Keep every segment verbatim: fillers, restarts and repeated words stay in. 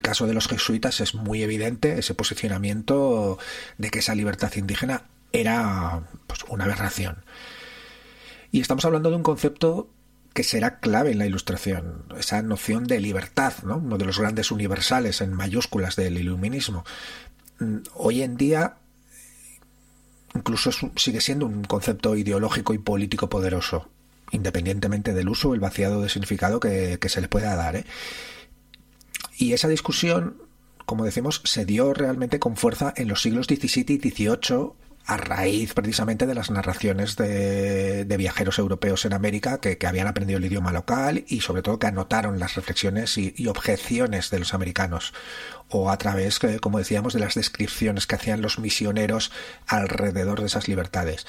caso de los jesuitas es muy evidente ese posicionamiento de que esa libertad indígena era pues, una aberración. Y estamos hablando de un concepto que será clave en la Ilustración, esa noción de libertad, ¿no? Uno de los grandes universales en mayúsculas del iluminismo. Hoy en día incluso es, sigue siendo un concepto ideológico y político poderoso, independientemente del uso o el vaciado de significado que, que se le pueda dar, ¿eh? Y esa discusión, como decimos, se dio realmente con fuerza en los siglos diecisiete y dieciocho, a raíz precisamente de las narraciones de, de viajeros europeos en América que, que habían aprendido el idioma local y sobre todo que anotaron las reflexiones y, y objeciones de los americanos, o a través, como decíamos, de las descripciones que hacían los misioneros alrededor de esas libertades.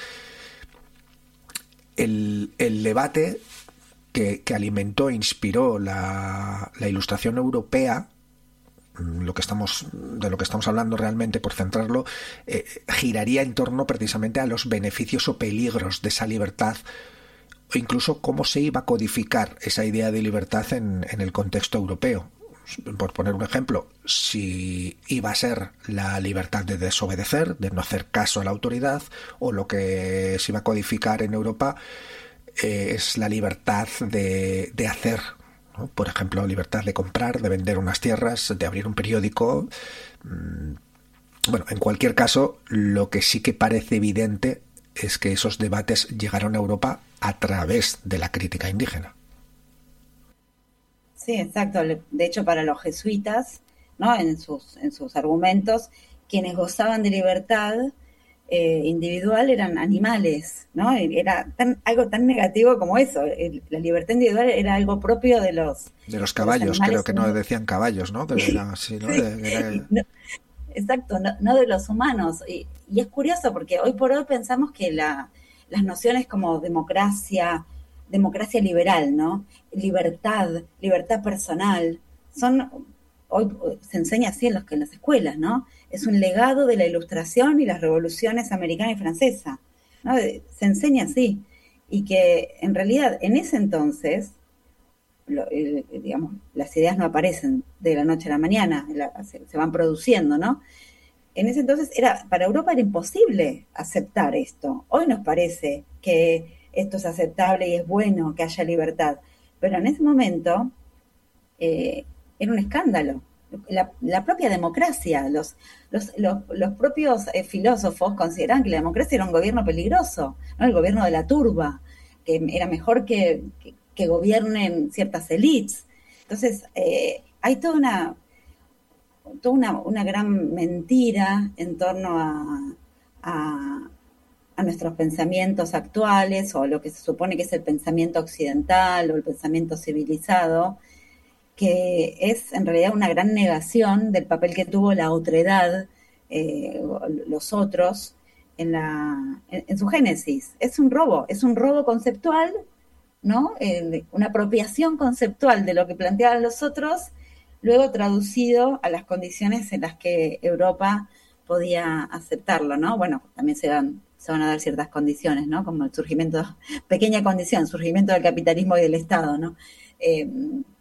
El, el debate que, que alimentó e inspiró la, la Ilustración europea, lo que estamos, de lo que estamos hablando realmente, por centrarlo, eh, giraría en torno precisamente a los beneficios o peligros de esa libertad, o incluso cómo se iba a codificar esa idea de libertad en, en el contexto europeo. Por poner un ejemplo, si iba a ser la libertad de desobedecer, de no hacer caso a la autoridad, o lo que se iba a codificar en Europa eh, es la libertad de, de hacer, ¿no? Por ejemplo, libertad de comprar, de vender unas tierras, de abrir un periódico. Bueno, en cualquier caso, lo que sí que parece evidente es que esos debates llegaron a Europa a través de la crítica indígena. Sí, exacto. De hecho, para los jesuitas, ¿no? En sus, en sus argumentos, quienes gozaban de libertad eh, individual eran animales, ¿no? Era tan, algo tan negativo como eso. El, la libertad individual era algo propio de los de los caballos, de los creo que no decían caballos, ¿no? De, era así, ¿no? Sí. De, era... no, exacto, no, no de los humanos. Y, y es curioso porque hoy por hoy pensamos que la, las nociones como democracia, democracia liberal, ¿no? Libertad, libertad personal, son, hoy se enseña así en, los, en las escuelas, ¿no? Es un legado de la Ilustración y las revoluciones americana y francesa, ¿no? Se enseña así. Y que en realidad en ese entonces, lo, el, digamos, las ideas no aparecen de la noche a la mañana, la, se, se van produciendo, ¿no? En ese entonces era, para Europa era imposible aceptar esto. Hoy nos parece que esto es aceptable y es bueno que haya libertad, pero en ese momento eh, era un escándalo. La, la propia democracia, los, los, los, los propios eh, filósofos consideraban que la democracia era un gobierno peligroso, ¿no? El gobierno de la turba, que era mejor que, que, que gobiernen ciertas élites. Entonces, eh, hay toda una, toda una, una gran mentira en torno a, a a nuestros pensamientos actuales o lo que se supone que es el pensamiento occidental o el pensamiento civilizado, que es en realidad una gran negación del papel que tuvo la otredad, eh, los otros, en, la, en, en su génesis. Es un robo, es un robo conceptual, ¿no? Eh, una apropiación conceptual de lo que planteaban los otros, luego traducido a las condiciones en las que Europa podía aceptarlo, ¿no? Bueno, también se dan se van a dar ciertas condiciones, ¿no? Como el surgimiento, pequeña condición, surgimiento del capitalismo y del Estado, ¿no? Eh,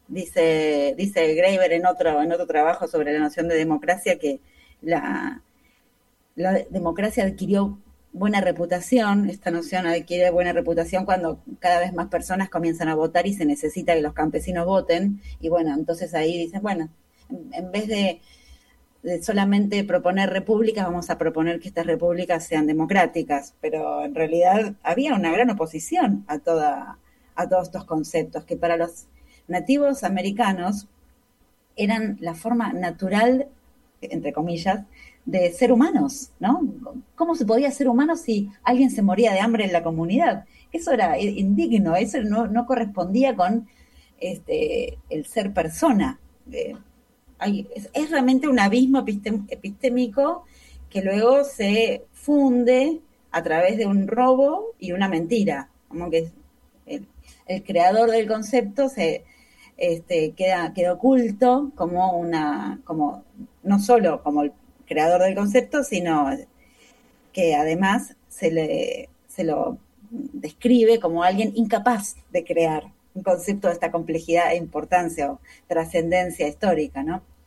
dice, dice Graeber en otro, en otro trabajo sobre la noción de democracia que la, la democracia adquirió buena reputación, esta noción adquiere buena reputación cuando cada vez más personas comienzan a votar y se necesita que los campesinos voten, y bueno, entonces ahí dicen, bueno, en, en vez de de solamente proponer repúblicas, vamos a proponer que estas repúblicas sean democráticas, pero en realidad había una gran oposición a, toda, a todos estos conceptos, que para los nativos americanos eran la forma natural, entre comillas, de ser humanos, ¿no? ¿Cómo se podía ser humano si alguien se moría de hambre en la comunidad? Eso era indigno, eso no, no correspondía con este, el ser persona. Eh, Hay, es, es realmente un abismo epistem, epistémico que luego se funde a través de un robo y una mentira, como que el, el creador del concepto se este, queda, queda oculto como una, como no solo como el creador del concepto, sino que además se le se lo describe como alguien incapaz de crear un concepto de esta complejidad e importancia o trascendencia histórica, ¿no?